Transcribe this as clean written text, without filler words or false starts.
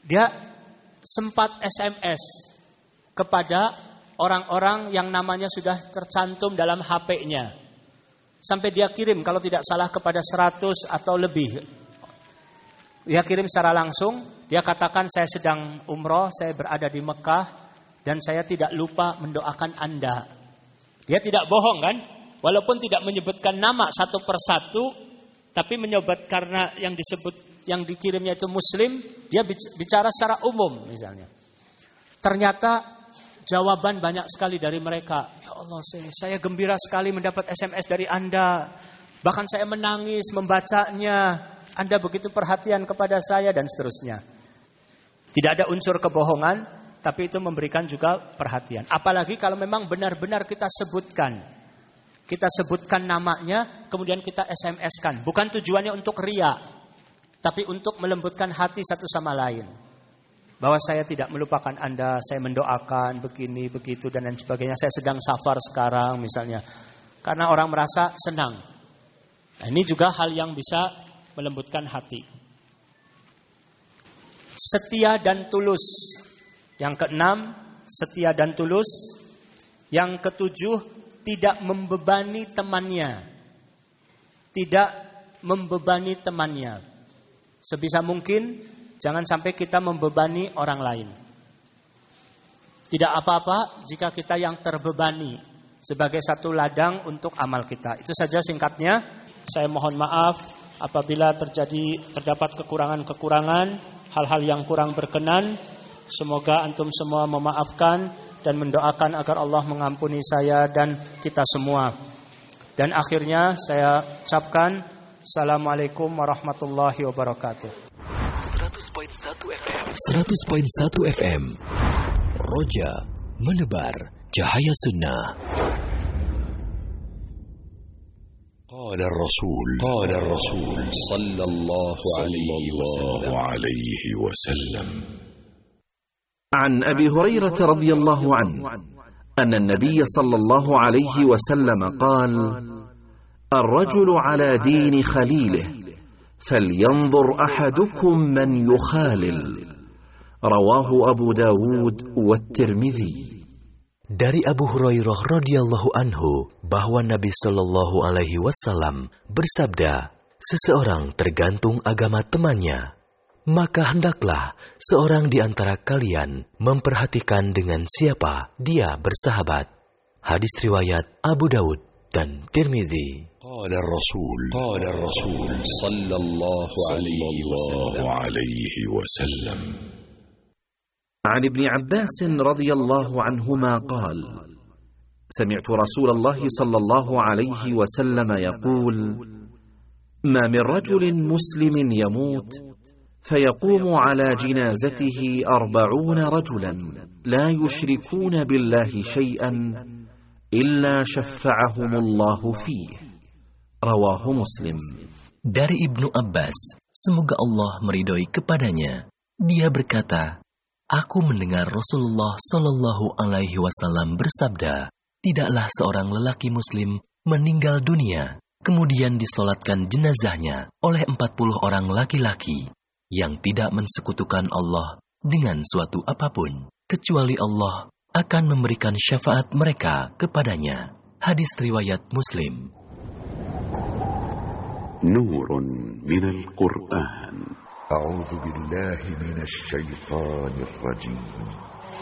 Dia sempat SMS kepada orang-orang yang namanya sudah tercantum dalam HP-nya. Sampai dia kirim kalau tidak salah kepada 100 atau lebih. Dia kirim secara langsung. Dia katakan, saya sedang umroh, saya berada di Mekah, dan saya tidak lupa mendoakan Anda. Dia tidak bohong kan? Walaupun tidak menyebutkan nama satu persatu, tapi menyebut karena yang dikirimnya itu Muslim, dia bicara secara umum misalnya. Ternyata jawaban banyak sekali dari mereka. Ya Allah, saya gembira sekali mendapat SMS dari Anda. Bahkan saya menangis membacanya. Anda begitu perhatian kepada saya dan seterusnya. Tidak ada unsur kebohongan, tapi itu memberikan juga perhatian. Apalagi kalau memang benar-benar kita sebutkan namanya, kemudian kita SMS-kan. Bukan tujuannya untuk riya, tapi untuk melembutkan hati satu sama lain. Bahwa saya tidak melupakan Anda, saya mendoakan begini, begitu, dan lain sebagainya. Saya sedang safar sekarang misalnya. Karena orang merasa senang. Nah, ini juga hal yang bisa melembutkan hati. Setia dan tulus. Yang keenam, setia dan tulus. Yang ketujuh, tidak membebani temannya. Tidak membebani temannya. Sebisa mungkin jangan sampai kita membebani orang lain. Tidak apa-apa jika kita yang terbebani sebagai satu ladang untuk amal kita. Itu saja singkatnya. Saya mohon maaf apabila terdapat kekurangan-kekurangan, hal-hal yang kurang berkenan. Semoga antum semua memaafkan dan mendoakan agar Allah mengampuni saya dan kita semua. Dan akhirnya saya ucapkan Assalamualaikum warahmatullahi wabarakatuh. 100.1 FM Roja menebar cahaya sunnah. قال الرسول صلى الله عليه وسلم عن أبي هريرة رضي الله عنه أن النبي صلى الله عليه وسلم قال الرجل على دين خليله فلينظر أحدكم من يخالل رواه أبو داود والترمذي. Dari Abu Hurairah radhiyallahu anhu bahwa Nabi Shallallahu alaihi wasallam bersabda, seseorang tergantung agama temannya, maka hendaklah seorang di antara kalian memperhatikan dengan siapa dia bersahabat. Hadis riwayat Abu Daud dan Tirmidzi. قال الرسول صلى الله عليه وسلم عن ابن عباس رضي الله عنهما قال سمعت رسول الله صلى الله عليه وسلم يقول ما من رجل مسلم يموت فيقوم على جنازته 40 رجلا لا يشركون بالله شيئا إلا شفعهم الله فيه رواه مسلم. Dari Ibnu Abbas, semoga Allah meridhoi kepadanya, dia berkata, aku mendengar Rasulullah Shallallahu Alaihi Wasallam bersabda, tidaklah seorang lelaki Muslim meninggal dunia, kemudian disolatkan jenazahnya oleh 40 orang laki-laki yang tidak mensekutukan Allah dengan suatu apapun, kecuali Allah akan memberikan syafaat mereka kepadanya. Hadis riwayat Muslim. نور من القرآن. أعوذ بالله من الشيطان الرجيم